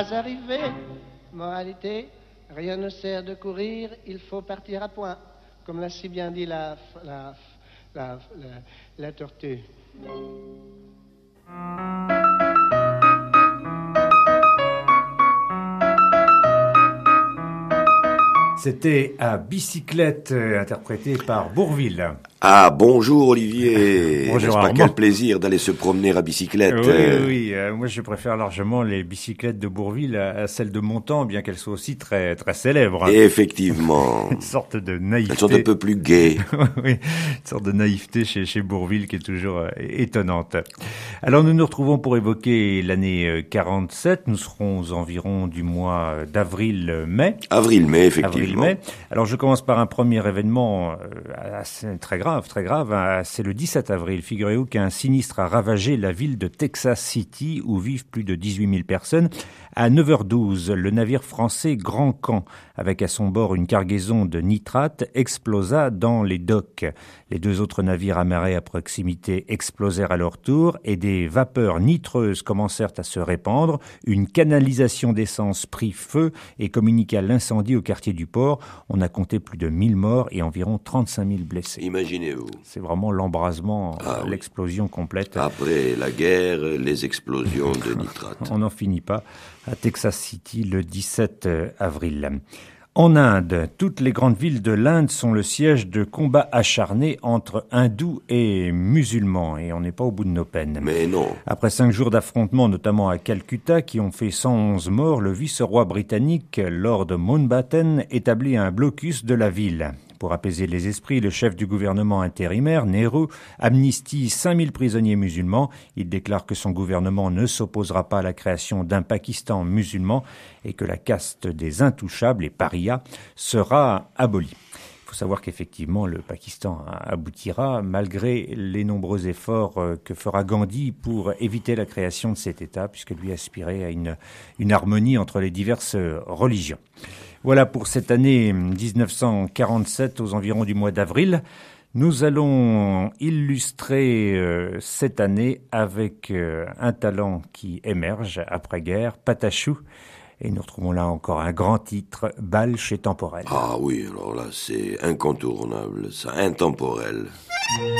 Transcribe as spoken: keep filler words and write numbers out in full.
Arrivé, moralité, rien ne sert de courir, il faut partir à point, comme l'a si bien dit la, la, la, la, la tortue. C'était à Bicyclette, euh, interprété par Bourvil. Ah, bonjour Olivier. Bonjour N'est-ce pas Armand. quel plaisir d'aller se promener à bicyclette. Oui, oui, oui. Euh, moi je préfère largement les bicyclettes de Bourvil à, à celles de Montan, bien qu'elles soient aussi très très célèbres. Et effectivement. Une sorte de naïveté. Elles sont un peu plus gaies. Oui, une sorte de naïveté chez, chez Bourvil qui est toujours euh, étonnante. Alors nous nous retrouvons pour évoquer l'année euh, quarante-sept. Nous serons environ du mois d'avril-mai. Avril-mai, effectivement. Avril-mai. Alors je commence par un premier événement euh, assez très grave. Très grave, hein. C'est le dix-sept avril. Figurez-vous qu'un sinistre a ravagé la ville de Texas City où vivent plus de dix-huit mille personnes. À neuf heures douze, le navire français Grand Caen, avec à son bord une cargaison de nitrate, explosa dans les docks. Les deux autres navires amarrés à proximité explosèrent à leur tour et des vapeurs nitreuses commencèrent à se répandre. Une canalisation d'essence prit feu et communiqua l'incendie au quartier du port. On a compté plus de mille morts et environ trente-cinq mille blessés. Imaginez-vous. C'est vraiment l'embrasement, Ah, l'explosion oui. complète. Après la guerre, les explosions de nitrate. On n'en finit pas. À Texas City, le dix-sept avril. En Inde, toutes les grandes villes de l'Inde sont le siège de combats acharnés entre hindous et musulmans. Et on n'est pas au bout de nos peines. Mais non. Après cinq jours d'affrontements, notamment à Calcutta, qui ont fait cent onze morts, le vice-roi britannique, Lord Mountbatten, établit un blocus de la ville. Pour apaiser les esprits, le chef du gouvernement intérimaire, Nehru, amnistie cinq mille prisonniers musulmans. Il déclare que son gouvernement ne s'opposera pas à la création d'un Pakistan musulman et que la caste des intouchables, les parias, sera abolie. Il faut savoir qu'effectivement, le Pakistan aboutira malgré les nombreux efforts que fera Gandhi pour éviter la création de cet État, puisque lui aspirait à une, une harmonie entre les diverses religions. Voilà pour cette année dix-neuf cent quarante-sept, aux environs du mois d'avril. Nous allons illustrer euh, cette année avec euh, un talent qui émerge après-guerre, Patachou. Et nous retrouvons là encore un grand titre, Bal chez Temporel. Ah oui, alors là, c'est incontournable, ça, intemporel.